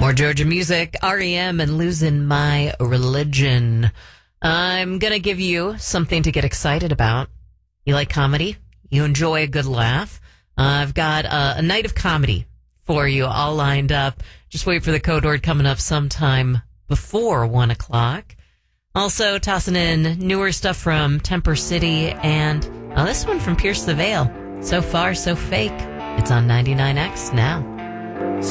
More Georgia music, REM and Losing My Religion. I'm going to give you something to get excited about. You like comedy? You enjoy a good laugh? I've got a night of comedy for you all lined up. Just wait for the code word coming up sometime before 1 o'clock. Also tossing in newer stuff from Temper City and this one from Pierce the Veil. So Far, So Fake. It's on 99X now.